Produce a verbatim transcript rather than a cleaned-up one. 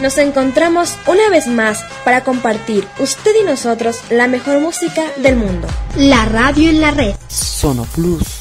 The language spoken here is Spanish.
Nos encontramos una vez más para compartir usted y nosotros la mejor música del mundo. La radio en la red. Sono Plus.